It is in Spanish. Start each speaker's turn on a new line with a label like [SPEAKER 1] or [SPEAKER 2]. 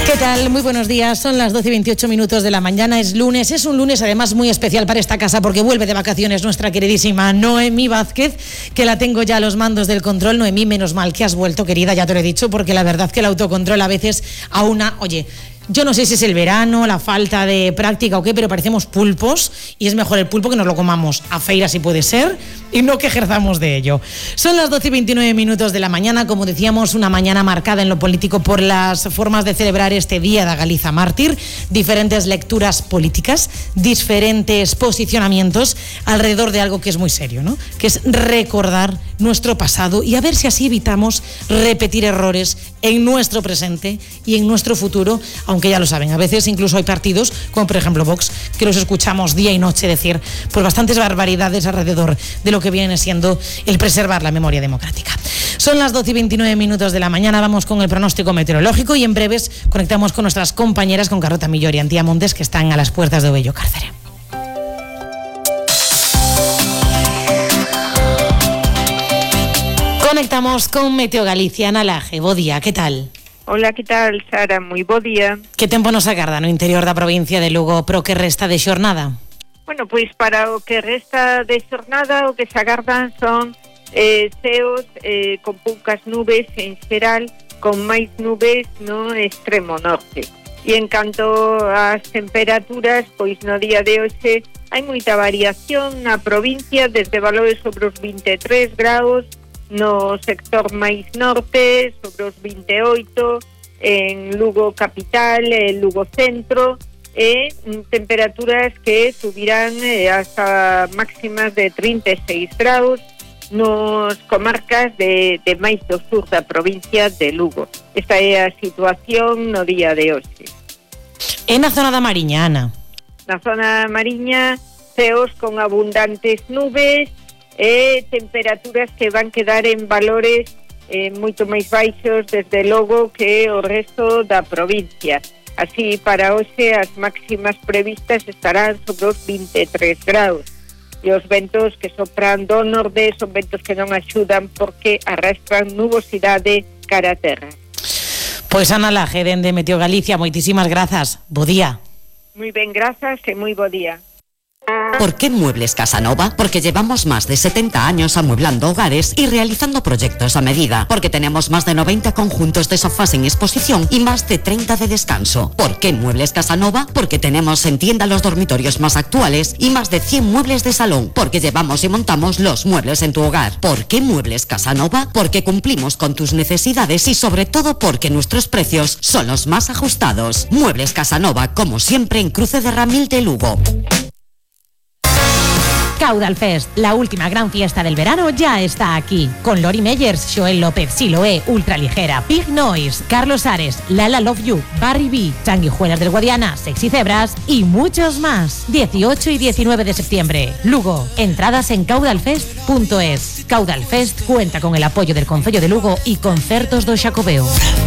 [SPEAKER 1] ¿Qué tal? Muy buenos días, son las 12:28 de la mañana, es lunes, es un lunes además muy especial para esta casa porque vuelve de vacaciones nuestra queridísima Noemí Vázquez, que la tengo ya a los mandos del control. Noemí, menos mal que has vuelto, querida, ya te lo he dicho, porque la verdad que el autocontrol a veces oye, yo no sé si es el verano, la falta de práctica o qué, pero parecemos pulpos y es mejor el pulpo que nos lo comamos a feira si puede ser y no que ejerzamos de ello. Son las 12:29 de la mañana, como decíamos, una mañana marcada en lo político por las formas de celebrar este Día da Galiza Mártir, diferentes lecturas políticas, diferentes posicionamientos alrededor de algo que es muy serio, ¿no? Que es recordar nuestro pasado y a ver si así evitamos repetir errores en nuestro presente y en nuestro futuro, aunque ya lo saben, a veces incluso hay partidos, como por ejemplo Vox, que los escuchamos día y noche decir pues bastantes barbaridades alrededor de lo que viene siendo el preservar la memoria democrática. Son las 12:29 de la mañana, vamos con el pronóstico meteorológico y en breves conectamos con nuestras compañeras, con Carlota Millor y Antía Montes, que están a las puertas de Bello Cárcere. Conectamos con Meteo Galicia, Ana Laje. Bo día, ¿qué tal?
[SPEAKER 2] Hola, que tal, Sara? Moi bo día.
[SPEAKER 1] Que tempo nos agarda no interior da provincia de Lugo pro que resta de xornada?
[SPEAKER 2] Bueno, pois para o que resta de xornada o que se agardan son ceos con poucas nubes en xeral, con máis nubes no extremo norte. E en canto ás temperaturas, pois no día de hoxe hai moita variación na provincia, desde valores sobre os 23 graus, no sector máis norte, sobre os 28, en Lugo capital, Lugo centro, e temperaturas que subirán hasta máximas de 36 graus nos comarcas de máis do sur da provincia de Lugo. Esta é a situación no día de hoxe.
[SPEAKER 1] En a zona da Mariña, Ana?
[SPEAKER 2] Na zona da Mariña, ceos con abundantes nubes, e temperaturas que van quedar en valores moito máis baixos desde logo que o resto da provincia. Así, para hoxe as máximas previstas estarán sobre os 23 graus e os ventos que sopran do norde son ventos que non axudan porque arrastran nubosidade cara a terra.
[SPEAKER 1] Pois Ana Laje, dende Meteo Galicia, moitísimas grazas. Bo día.
[SPEAKER 2] Moi ben, grazas e moi bo día.
[SPEAKER 3] ¿Por qué Muebles Casanova? Porque llevamos más de 70 años amueblando hogares y realizando proyectos a medida. Porque tenemos más de 90 conjuntos de sofás en exposición y más de 30 de descanso. ¿Por qué Muebles Casanova? Porque tenemos en tienda los dormitorios más actuales y más de 100 muebles de salón. Porque llevamos y montamos los muebles en tu hogar. ¿Por qué Muebles Casanova? Porque cumplimos con tus necesidades y sobre todo porque nuestros precios son los más ajustados. Muebles Casanova, como siempre, en Cruce de Ramil de Lugo.
[SPEAKER 4] Caudal Fest, la última gran fiesta del verano, ya está aquí. Con Lori Meyers, Joel López, Siloé, Ultraligera, Big Noise, Carlos Ares, Lala Love You, Barry B, Sanguijuelas del Guadiana, Sexy Zebras y muchos más. 18 y 19 de septiembre. Lugo. Entradas en caudalfest.es. Caudal Fest cuenta con el apoyo del Concello de Lugo y Concertos do Xacobeo.